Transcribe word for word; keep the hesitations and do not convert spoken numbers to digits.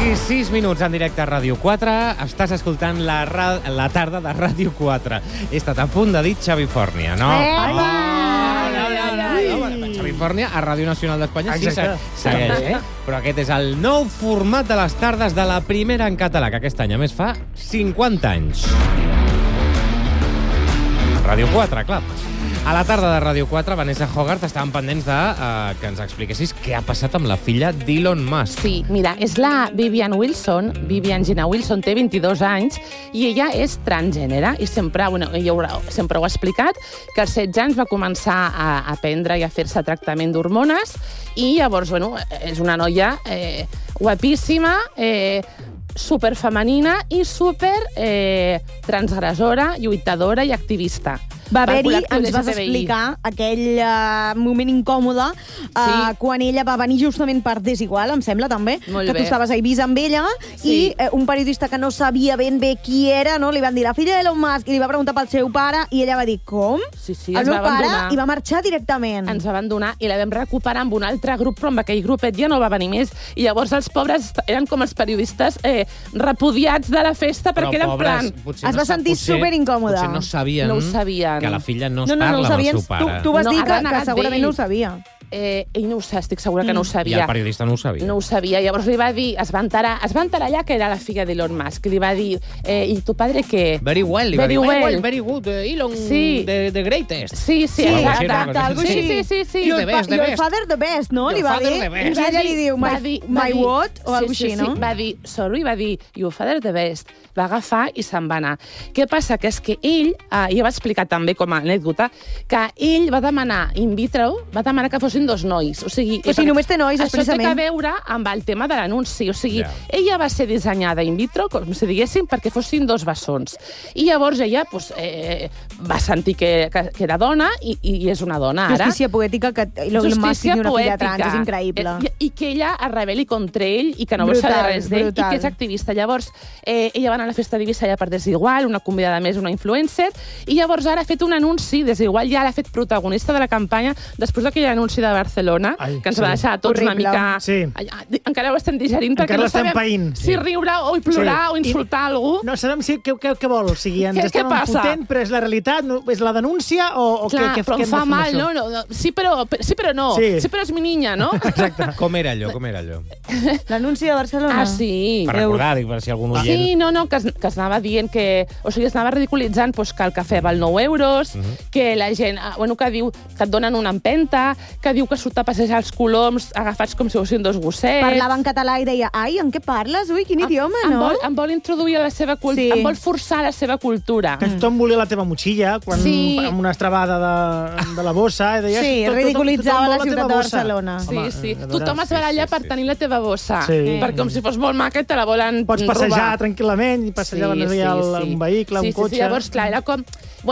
I sis minuts en directe a Ràdio quatre. Estàs escoltant la, ra... la tarda de Ràdio quatre. He estat a punt de dir Xavi Fòrnia, no? Eh, oh, va! no, no, no, no, no. Xavi Fòrnia a Ràdio Nacional d'Espanya sí segueix, eh? Però aquest és el nou format de les tardes de la primera en català, que aquest any, a més, fa cinquanta anys. Ràdio quatre, clar. A la tarda de Ràdio quatre, Vanessa Hogarth, estàvem pendents de uh, que ens expliquessis què ha passat amb la filla d'Elon Musk. Sí, mira, és la Vivian Wilson. Vivian Gina Wilson té vint-i-dos anys i ella és transgènere i sempre, bueno, ella sempre ho ha explicat, que als setze anys va començar a aprendre i a fer-se tractament d'hormones i llavors, bueno, és una noia eh, guapíssima, eh, superfemenina i super eh, transgressora, lluitadora i activista. Va haver-hi, ens vas explicar aquell uh, moment incòmode uh, Sí. quan ella va venir justament per Desigual, em sembla, també, Molt que bé. tu estaves a Eivissa amb ella, Sí. i uh, un periodista que no sabia ben bé qui era, no? Li van dir la filla d'Elon Musk, i li va preguntar pel seu pare, i ella va dir, com? Sí, sí, El ens meu va pare, abandonar. i va marxar directament. Ens va abandonar i la vam recuperar amb un altre grup, però amb aquell grupet ja no va venir més. I llavors els pobres eren com els periodistes eh, repudiats de la festa perquè eren plan... Es va sentir superincòmode. Potser no sabien, No ho sabien. que la filla no, No, no, no ho parla amb el sabien. seu pare. Tu, tu vas No, dir ha que, que renegat segurament d'ell. no ho sabia. Eh, ell no ho sa, estic segura que no ho I sabia. el periodista no ho sabia. No ho sabia. Llavors li va dir, es va enterar, es va enterar allà que era la filla d'Elon Musk. Li va dir, eh, ¿y tu padre qué? Very well, li va Very dir. well. well, very good, uh, Elon, Sí. the, the greatest. Sí, sí, Sí, exacte. exacte, algo sí, així. sí, sí, sí. Your Your, best, pa, the your best. father the best, no? Your Li va father dir. the best. I ella li diu, my, Va dir- va my dir- what? O sí, alguna sí, així, no? Sí, va dir, sorry, va dir, your father the best. Va agafar i se'n va anar. Què passa? Que és que ell, eh, ja va explicar també com a anècdota, que ell va demanar in vitro, va demanar que fossin dos nois. O sigui, Però si només té nois, això té expressament. que veure amb el tema de l'anunci. O sigui, Ja. ella va ser dissenyada in vitro, com si diguéssim, perquè fossin dos bessons. I llavors ella pues, eh, va sentir que, que, que era dona i, i és una dona ara. Justícia poètica, que Elon Musk tingui una filla trans, és increïble. Eh, I, I que ella es rebel·li contra ell i que no vol Brutal, saber res d'ell i brutal. que és activista. Llavors, eh, ella va anar a la festa d'Eivissa allà per Desigual, una convidada més, una influencer, i llavors ara ha fet un anunci, Desigual ja l'ha fet protagonista de la campanya després d'aquell anunci de Barcelona, Ai, que ens sí. va deixar a tots Horrible. una mica... Sí. Ai, ai, encara ho estem digerint perquè Encara no l'estem sabem païnt. si riure o plorar Sí. o insultar algú. No sabem si, què, què, què vol. O sigui, ens Què- estem què passa? enfotent, però és la realitat, no, és la denúncia o, o Clar, què, què, però què em hem fa de fer amb mal, això? no? no, no. Sí, però, sí, però no. Sí. Sí, però és mi niña, no? Exacte. Com era allò, com era allò? L'anunci de Barcelona. Ah, sí. Per recordar, dic, per si algun oient... Sí, no, no, que es, que es anava dient que... O sigui, es anava ridiculitzant pues, que el cafè val nou euros, Mhm. que la gent... ah, Bueno, que diu que et donen una empenta, que diu que surt a passejar els coloms agafats com si fossin dos gossets... Parlava en català i deia, ai, en què parles? Ui, quin idioma, em no? vol, em vol introduir a la seva cultura, Sí. em vol forçar a la seva cultura. Que tothom volia la teva motxilla, quan, Sí. amb una estrabada de, de la bossa, i deies... Sí, tot- tothom- ridiculitzava tothom vol la ciutat teva de bossa. Barcelona. Sí, Home, sí. a veure, Tothom es sí, baralla sí, per sí. tenir la teva bossa. Sí. Perquè com si fos molt maca i te la volen Pots robar. passejar tranquil·lament i passejar Sí, sí, sí, el, sí. un vehicle, sí, un cotxe... Sí, sí, llavors, clar, era com...